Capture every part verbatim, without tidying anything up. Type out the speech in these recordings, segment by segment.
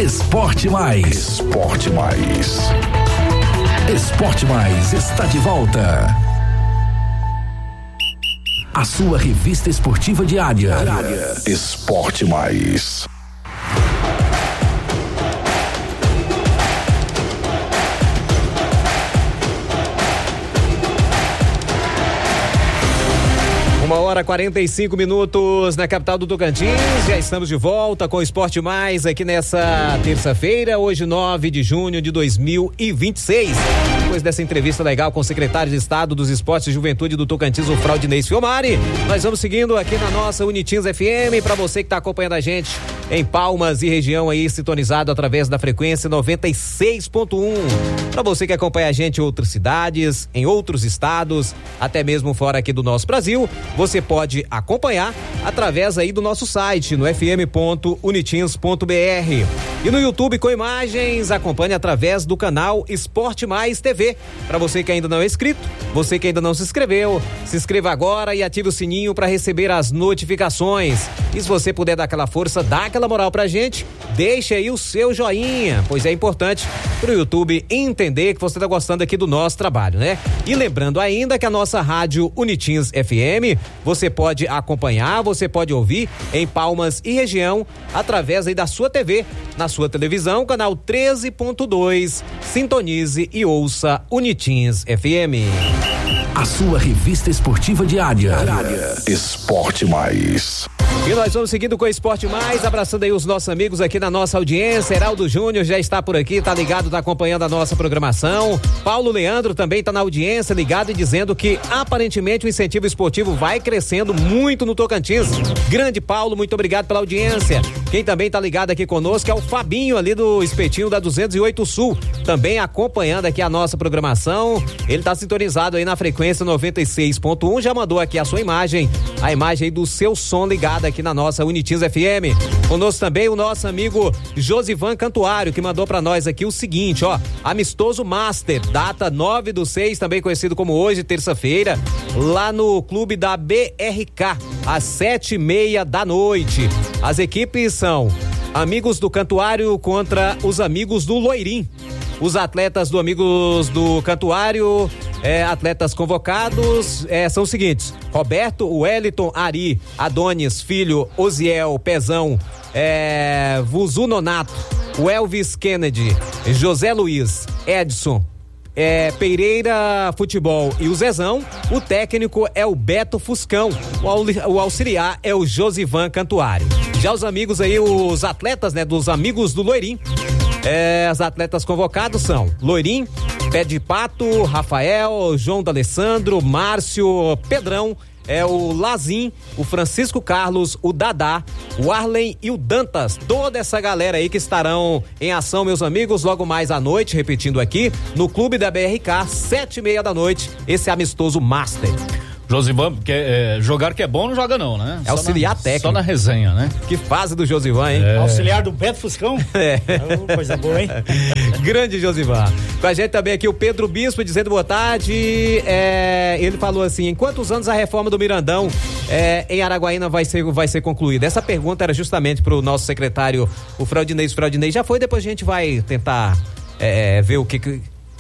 Esporte Mais. Esporte Mais. Esporte Mais está de volta. A sua revista esportiva diária. Esporte Mais. Uma hora e quarenta e cinco minutos na capital do Tocantins. Já estamos de volta com o Esporte Mais aqui nessa terça-feira, hoje nove de junho de dois mil e vinte e seis. Depois dessa entrevista legal com o secretário de Estado dos Esportes e Juventude do Tocantins, o Fraudinês Fiomari, nós vamos seguindo aqui na nossa Unitins F M. Para você que está acompanhando a gente em Palmas e região aí, sintonizado através da frequência noventa e seis ponto um. Para você que acompanha a gente em outras cidades, em outros estados, até mesmo fora aqui do nosso Brasil, você pode acompanhar através aí do nosso site, no f m ponto unitins ponto b r. E no YouTube com imagens, acompanhe através do canal Esporte Mais T V. Para você que ainda não é inscrito, você que ainda não se inscreveu, se inscreva agora e ative o sininho para receber as notificações. E se você puder dar aquela força, dá aquela moral pra gente, deixa aí o seu joinha, pois é importante pro YouTube entender que você tá gostando aqui do nosso trabalho, né? E lembrando ainda que a nossa rádio Unitins F M, você pode acompanhar, você pode ouvir em Palmas e região, através aí da sua T V, na sua televisão, canal treze ponto dois, sintonize e ouça Unitins F M. A sua revista esportiva diária. Esporte Mais. E nós vamos seguindo com o Esporte Mais, abraçando aí os nossos amigos aqui na nossa audiência. Heraldo Júnior já está por aqui, tá ligado, tá acompanhando a nossa programação. Paulo Leandro também tá na audiência, ligado e dizendo que aparentemente o incentivo esportivo vai crescendo muito no Tocantins. Grande Paulo, muito obrigado pela audiência. Quem também tá ligado aqui conosco é o Fabinho ali do Espetinho da duzentos e oito Sul, também acompanhando aqui a nossa programação. Ele tá sintonizado aí na frequência noventa e seis ponto um, já mandou aqui a sua imagem, a imagem aí do seu som ligado aqui na nossa Unitins F M. Conosco também o nosso amigo Josivan Cantuário, que mandou pra nós aqui o seguinte, ó, amistoso Master, data nove do seis, também conhecido como hoje, terça-feira, lá no clube da B R K, às sete e meia da noite. As equipes são Amigos do Cantuário contra os Amigos do Loirim. Os atletas do Amigos do Cantuário, é, atletas convocados, é, são os seguintes: Roberto, Wellington, Ari, Adonis, Filho, Osiel, Pezão, é, Vuzu Nonato, Elvis Kennedy, José Luiz, Edson, é, Pereira Futebol e o Zezão. O técnico é o Beto Fuscão, o, o auxiliar é o Josivan Cantuário. Já os amigos aí, os atletas, né, dos Amigos do Loirim, É, os atletas convocados são Loirim, Pé de Pato, Rafael, João D'Alessandro, Márcio, Pedrão, é o Lazim, o Francisco Carlos, o Dadá, o Arlen e o Dantas. Toda essa galera aí que estarão em ação, meus amigos, logo mais à noite, repetindo aqui, no clube da B R K, sete e meia da noite, esse amistoso Master. Josivan, que é, jogar que é bom não joga não, né? É auxiliar na, técnico. Só na resenha, né? Que fase do Josivan, hein? É. Auxiliar do Beto Fuscão? É. Oh, coisa boa, hein? Grande Josivan. Com a gente também aqui o Pedro Bispo dizendo boa tarde. É, ele falou assim: em quantos anos a reforma do Mirandão é, em Araguaína vai ser, vai ser concluída? Essa pergunta era justamente pro nosso secretário, o Fraudinês. O Fraudinês já foi, depois a gente vai tentar é, ver o que... que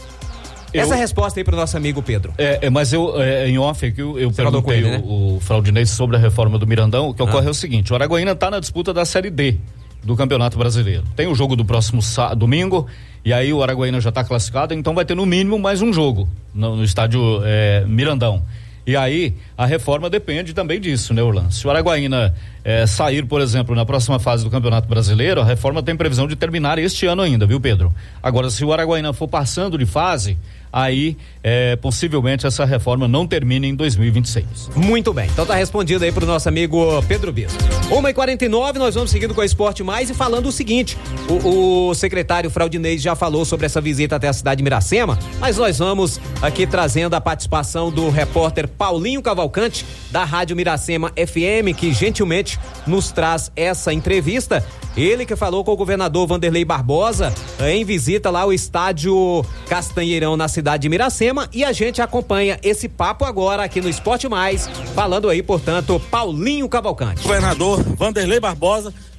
Eu, Essa resposta aí pro nosso amigo Pedro. É, é mas eu, é, em off aqui, eu, eu perguntei ele, né? o, o Fraudinês sobre a reforma do Mirandão. O que ah. ocorre é o seguinte: o Araguaína tá na disputa da Série D do Campeonato Brasileiro. Tem o jogo do próximo sá, domingo, e aí o Araguaína já tá classificado, então vai ter no mínimo mais um jogo no, no estádio é, Mirandão. E aí, a reforma depende também disso, né, Orlando? Se o Araguaína é, sair, por exemplo, na próxima fase do Campeonato Brasileiro, a reforma tem previsão de terminar este ano ainda, viu, Pedro? Agora, se o Araguaína for passando de fase, aí é, possivelmente essa reforma não termine em dois mil e vinte e seis. Muito bem, então tá respondido aí pro nosso amigo Pedro Bispo. uma e quarenta e nove, nós vamos seguindo com a Esporte Mais e falando o seguinte: o, o secretário Fraudinês já falou sobre essa visita até a cidade de Miracema, mas nós vamos aqui trazendo a participação do repórter Paulinho Cavalcante, da Rádio Miracema F M, que gentilmente nos traz essa entrevista. Ele que falou com o governador Vanderlei Barbosa em visita lá ao estádio Castanheirão na cidade de Miracema, e a gente acompanha esse papo agora aqui no Esporte Mais, falando aí, portanto, Paulinho Cavalcante. Governador Vanderlei Barbosa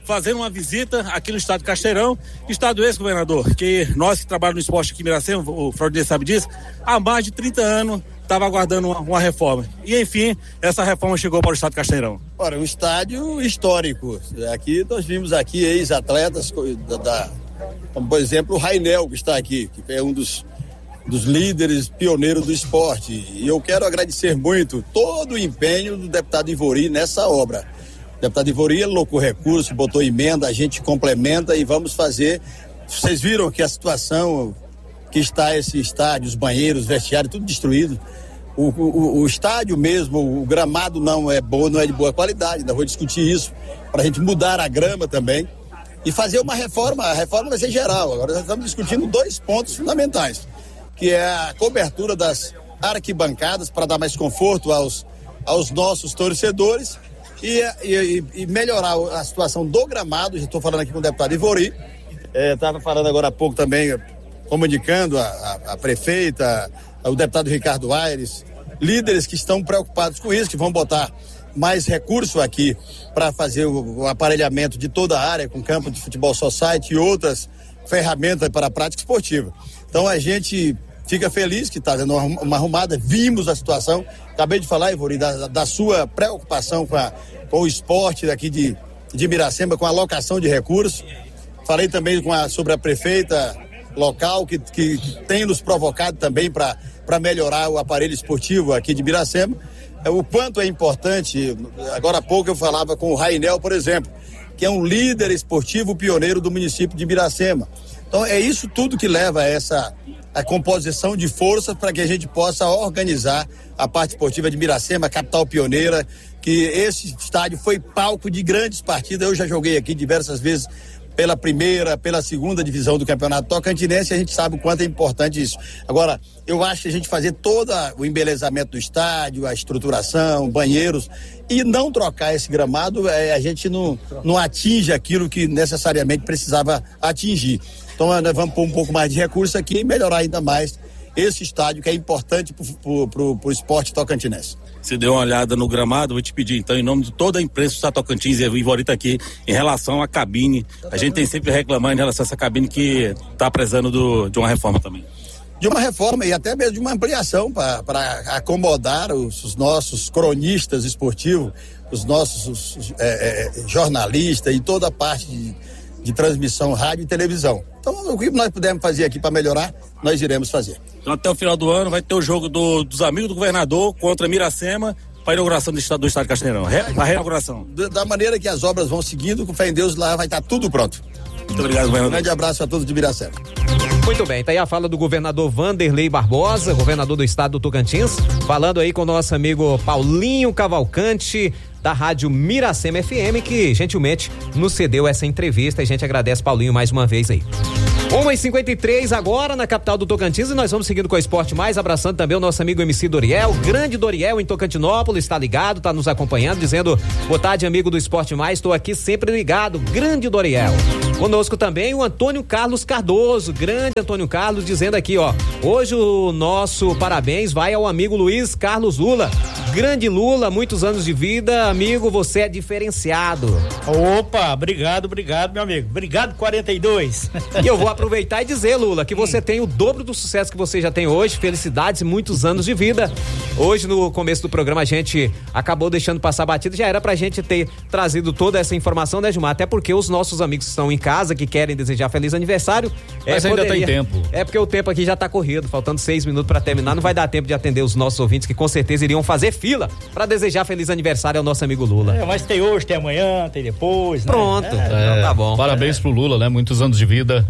fazendo uma visita aqui no estado de Casteirão, estado esse, governador, que nós que trabalhamos no esporte aqui em Miracema, o Fraudinei sabe disso, há mais de trinta anos estava aguardando uma, uma reforma. E enfim, essa reforma chegou para o estado de Casteirão. Ora, um estádio histórico. Aqui nós vimos aqui ex-atletas da, da, como por exemplo o Rainel, que está aqui, que é um dos, dos líderes pioneiros do esporte. E eu quero agradecer muito todo o empenho do deputado Ivori nessa obra. O deputado Ivori alocou recurso, botou emenda, a gente complementa e vamos fazer. Vocês viram que a situação que está esse estádio, os banheiros, vestiário, tudo destruído. O, o, o estádio mesmo, o gramado não é bom, não é de boa qualidade. Ainda vou discutir isso para a gente mudar a grama também e fazer uma reforma. A reforma vai ser geral. Agora nós estamos discutindo dois pontos fundamentais, que é a cobertura das arquibancadas para dar mais conforto aos, aos nossos torcedores e, e, e melhorar a situação do gramado. Já estou falando aqui com o deputado Ivori. Estava é, falando agora há pouco também, comunicando a, a, a prefeita, o deputado Ricardo Aires, líderes que estão preocupados com isso, que vão botar mais recurso aqui para fazer o, o aparelhamento de toda a área, com campo de futebol society e outras ferramentas para a prática esportiva. Então a gente fica feliz que está dando uma, uma arrumada, vimos a situação, acabei de falar, Ivori, da, da sua preocupação com, a, com o esporte daqui de, de Miracema, com a alocação de recursos. Falei também com a, sobre a prefeita local, que, que tem nos provocado também para para melhorar o aparelho esportivo aqui de Miracema. O quanto é importante, agora há pouco eu falava com o Rainel, por exemplo, que é um líder esportivo pioneiro do município de Miracema. Então é isso tudo que leva a essa a composição de forças para que a gente possa organizar a parte esportiva de Miracema, capital pioneira, que esse estádio foi palco de grandes partidas. Eu já joguei aqui diversas vezes pela primeira, pela segunda divisão do Campeonato Tocantinense, a gente sabe o quanto é importante isso. Agora, eu acho que a gente fazer todo o embelezamento do estádio, a estruturação, banheiros, e não trocar esse gramado, é, a gente não, não atinge aquilo que necessariamente precisava atingir. Então, nós vamos pôr um pouco mais de recurso aqui e melhorar ainda mais esse estádio que é importante para o esporte tocantinense. Você deu uma olhada no gramado, vou te pedir então, em nome de toda a imprensa do Estado Tocantins, e o Ivori tá aqui, em relação à cabine. A gente tem sempre reclamando em relação a essa cabine que está precisando do, de uma reforma também. De uma reforma e até mesmo de uma ampliação para acomodar os, os nossos cronistas esportivos, os nossos os, é, é, jornalistas e toda a parte de, de transmissão, rádio e televisão. Então, o que nós pudermos fazer aqui para melhorar, nós iremos fazer. Então, até o final do ano vai ter o jogo do, dos amigos do governador contra Miracema para a inauguração do estado, do estado de Casteirão. Para a reinauguração. Da, da maneira que as obras vão seguindo, com fé em Deus, lá vai estar tudo pronto. Muito obrigado, governador. Um grande abraço a todos de Miracema. Muito bem, tá aí a fala do governador Vanderlei Barbosa, governador do estado do Tocantins, falando aí com o nosso amigo Paulinho Cavalcante, da rádio Miracema F M, que gentilmente nos cedeu essa entrevista, e a gente agradece, Paulinho, mais uma vez aí. uma e cinquenta e três agora na capital do Tocantins, e nós vamos seguindo com o Esporte Mais, abraçando também o nosso amigo M C Doriel, grande Doriel em Tocantinópolis, está ligado, está nos acompanhando, dizendo: boa tarde, amigo do Esporte Mais, estou aqui sempre ligado, grande Doriel. Conosco também o Antônio Carlos Cardoso, grande Antônio Carlos, dizendo aqui, ó, hoje o nosso parabéns vai ao amigo Luiz Carlos Lula, grande Lula, muitos anos de vida, amigo, você é diferenciado. Opa, obrigado, obrigado, meu amigo, obrigado quarenta e dois. E eu vou aproveitar e dizer, Lula, que você tem o dobro do sucesso que você já tem hoje, felicidades e muitos anos de vida. Hoje, no começo do programa, a gente acabou deixando passar batido, já era pra gente ter trazido toda essa informação, né, Gilmar? Até porque os nossos amigos que estão em casa, que querem desejar feliz aniversário. Mas é, ainda poderia, tem tempo. É porque o tempo aqui já tá corrido, faltando seis minutos pra terminar, não vai dar tempo de atender os nossos ouvintes, que com certeza iriam fazer fila pra desejar feliz aniversário ao nosso amigo Lula. É, mas tem hoje, tem amanhã, tem depois, né? Pronto, é, então tá bom. Parabéns é. pro Lula, né? Muitos anos de vida,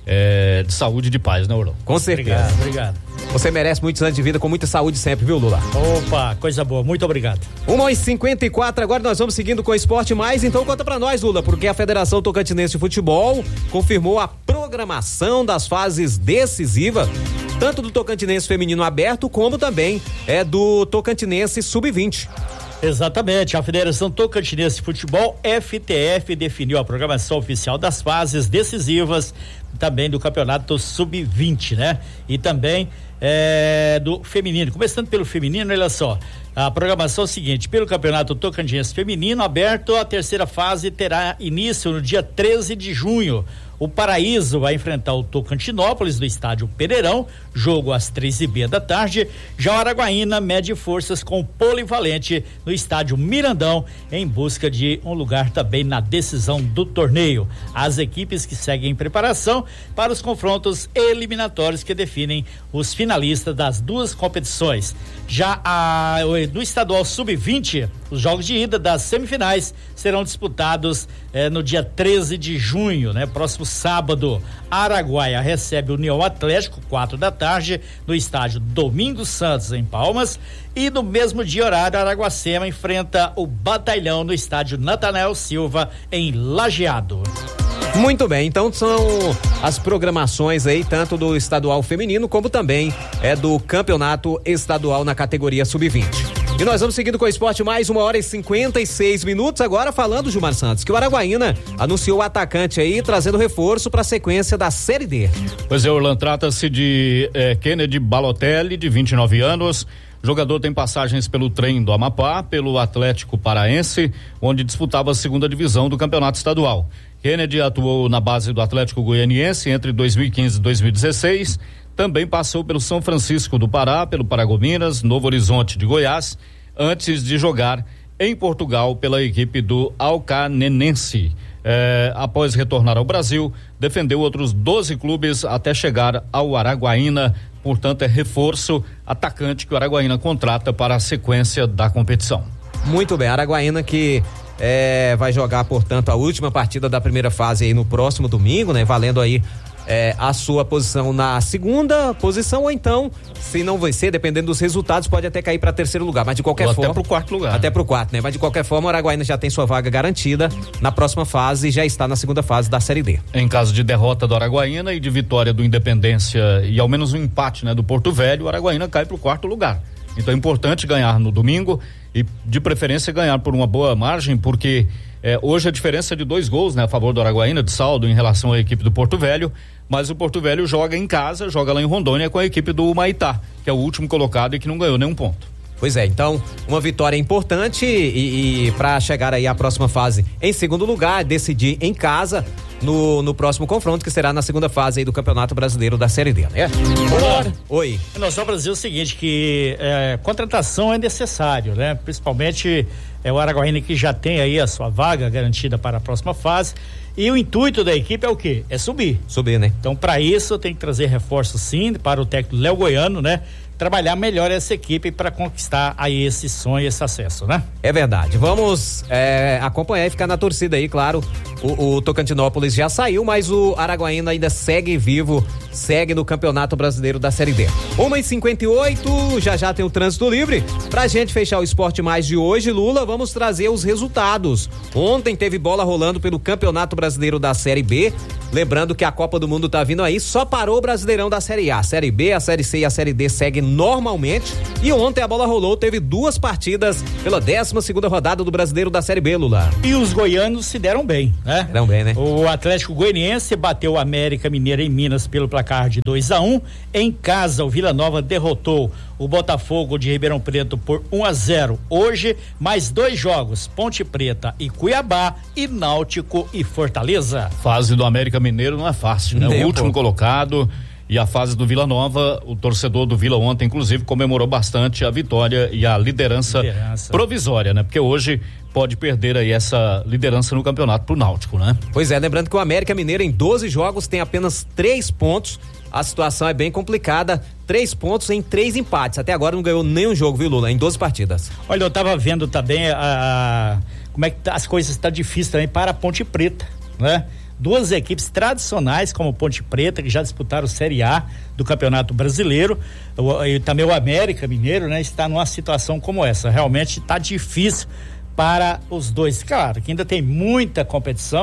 é, de saúde e de paz, né, Orlão? Com certeza. Obrigado, obrigado. Você merece muitos anos de vida com muita saúde sempre, viu, Lula? Opa, coisa boa, muito obrigado. uma e cinquenta e quatro, agora nós vamos seguindo com o Esporte Mais, então conta pra nós, Lula, porque a Federação Tocantinense de Futebol confirmou a programação das fases decisivas, tanto do Tocantinense Feminino Aberto, como também é do Tocantinense Sub vinte. Exatamente, a Federação Tocantinense de Futebol, F T F, definiu a programação oficial das fases decisivas também do Campeonato Sub vinte, né? E também é, do feminino. Começando pelo feminino, olha só, A programação é o seguinte: pelo Campeonato Tocantinense Feminino aberto, a terceira fase terá início no dia treze de junho. O Paraíso vai enfrentar o Tocantinópolis do estádio Pereirão, jogo às três e meia da tarde. Já o Araguaína mede forças com o Polivalente no estádio Mirandão, em busca de um lugar também na decisão do torneio. As equipes que seguem em preparação para os confrontos eliminatórios que definem os finalistas das duas competições. Já a, no estadual sub vinte, os jogos de ida das semifinais serão disputados eh, no dia treze de junho, né? Próximo sábado. Araguaia recebe o União Atlético, quatro da tarde, no estádio Domingos Santos, em Palmas. E no mesmo dia horário, Araguacema enfrenta o Batalhão no estádio Natanael Silva, em Lajeado. Muito bem, então são as programações aí, tanto do estadual feminino, como também é do campeonato estadual na categoria sub vinte. E nós vamos seguindo com o esporte mais uma hora e cinquenta e seis minutos. Agora falando, Gilmar Santos, que o Araguaína anunciou o atacante aí, trazendo reforço para a sequência da Série D. Pois é, Orlando, trata-se de eh, Kennedy Balotelli, de vinte e nove anos. O jogador tem passagens pelo Trem do Amapá, pelo Atlético Paraense, onde disputava a segunda divisão do campeonato estadual. Kennedy atuou na base do Atlético Goianiense entre dois mil e quinze e dois mil e dezesseis. Também passou pelo São Francisco do Pará, pelo Paragominas, Novo Horizonte de Goiás, antes de jogar em Portugal pela equipe do Alcanenense. É, após retornar ao Brasil, defendeu outros doze clubes até chegar ao Araguaína. Portanto, é reforço, atacante que o Araguaína contrata para a sequência da competição. Muito bem, Araguaína que é, vai jogar, portanto, a última partida da primeira fase aí no próximo domingo, né? Valendo aí É, a sua posição na segunda posição, ou então, se não vencer, dependendo dos resultados, pode até cair para terceiro lugar, mas de qualquer ou forma. Até pro quarto lugar. Até pro quarto, né? Mas de qualquer forma, o Araguaína já tem sua vaga garantida na próxima fase e já está na segunda fase da Série D. Em caso de derrota do Araguaína e de vitória do Independência e ao menos um empate, né, do Porto Velho, o Araguaína cai pro quarto lugar. Então é importante ganhar no domingo e, de preferência, ganhar por uma boa margem, porque é, hoje a diferença é de dois gols, né, a favor do Araguaína, de saldo em relação à equipe do Porto Velho, mas o Porto Velho joga em casa, joga lá em Rondônia com a equipe do Humaitá, que é o último colocado e que não ganhou nenhum ponto. Pois é, então uma vitória importante e, e para chegar aí à próxima fase em segundo lugar, decidir em casa no, no próximo confronto, que será na segunda fase aí do Campeonato Brasileiro da Série D, né? Olá. Oi. Nós só para dizer o seguinte, que é, contratação é necessário, né? Principalmente é o Araguaína, que já tem aí a sua vaga garantida para a próxima fase. E o intuito da equipe é o quê? É subir. Subir, né? Então, para isso, tem que trazer reforço, sim, para o técnico Léo Goiano, né? Trabalhar melhor essa equipe para conquistar aí esse sonho, esse acesso, né? É verdade. Vamos é, acompanhar e ficar na torcida aí, claro. O, o Tocantinópolis já saiu, mas o Araguaína ainda segue vivo, segue no Campeonato Brasileiro da Série D. uma e cinquenta e oito, já já tem o trânsito livre. Pra gente fechar o Esporte Mais de hoje, Lula, vamos trazer os resultados. Ontem teve bola rolando pelo Campeonato Brasileiro da Série B. Lembrando que a Copa do Mundo tá vindo aí, só parou o Brasileirão da Série A. A Série B, a Série C e a Série D seguem normalmente. E ontem a bola rolou, teve duas partidas pela décima segunda rodada do Brasileiro da Série B, Lula. E os goianos se deram bem, né? Deram bem, né? O Atlético Goianiense bateu o América Mineiro em Minas pelo placar de dois a um. Em casa, o Vila Nova derrotou o Botafogo de Ribeirão Preto por um a zero. Hoje, mais dois jogos, Ponte Preta e Cuiabá, e Náutico e Fortaleza. Fase do América Mineiro não é fácil, né? Nem o último pouco. colocado. E a fase do Vila Nova, o torcedor do Vila ontem, inclusive, comemorou bastante a vitória e a liderança, liderança provisória, né? Porque hoje pode perder aí essa liderança no campeonato pro Náutico, né? Pois é, lembrando que o América Mineiro em doze jogos tem apenas três pontos. A situação é bem complicada, três pontos em três empates. Até agora não ganhou nenhum jogo, viu, Lula? Em doze partidas. Olha, eu tava vendo também a, a como é que tá, as coisas estão difíceis também para a Ponte Preta, né? Duas equipes tradicionais como Ponte Preta, que já disputaram Série A do Campeonato Brasileiro, e também o América Mineiro, né? Está numa situação como essa. Realmente está difícil para os dois. Claro que ainda tem muita competição,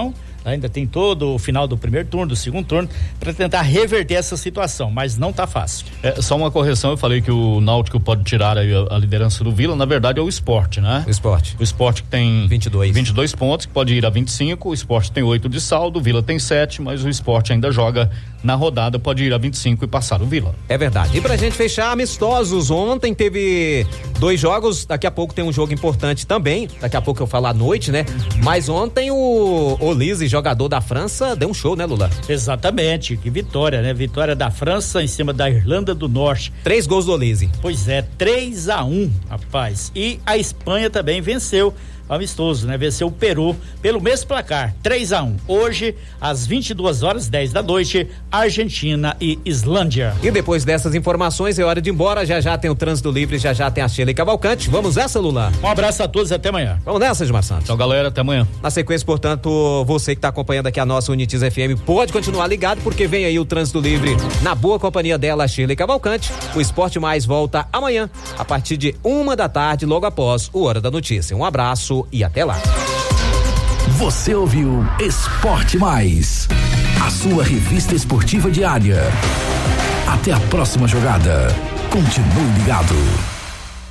Ainda tem todo o final do primeiro turno, do segundo turno, para tentar reverter essa situação, mas não tá fácil. É, só uma correção, eu falei que o Náutico pode tirar aí a, a liderança do Vila, na verdade é o Sport, né? O Sport. O Sport que tem vinte e dois. vinte e dois pontos, que pode ir a vinte e cinco, o Sport tem oito de saldo, o Vila tem sete, mas o Sport ainda joga na rodada, pode ir a vinte e cinco e passar o Vila. É verdade. E pra gente fechar, amistosos, ontem teve dois jogos, daqui a pouco tem um jogo importante também, daqui a pouco eu falo à noite, né? Mas ontem o Olise, jogador da França, deu um show, né, Lula? Exatamente, que vitória, né? Vitória da França em cima da Irlanda do Norte. Três gols do Olise. Pois é, três a um, rapaz. E a Espanha também venceu, amistoso, né? Venceu o Peru pelo mesmo placar, três a um. Hoje, às vinte e duas horas, dez da noite, Argentina e Islândia. E depois dessas informações, é hora de ir embora. Já já tem o trânsito livre, já já tem a Sheila Cavalcante. Vamos nessa, Lula? Um abraço a todos e até amanhã. Vamos nessa, Gilmar Santos. Tchau, galera, até amanhã. Na sequência, portanto, você que está acompanhando aqui a nossa Unitiz F M, pode continuar ligado, porque vem aí o trânsito livre na boa companhia dela, Sheila Cavalcante. O Esporte Mais volta amanhã, a partir de uma da tarde, logo após o Hora da Notícia. Um abraço e até lá. Você ouviu Esporte Mais, a sua revista esportiva diária. Até a próxima jogada. Continue ligado.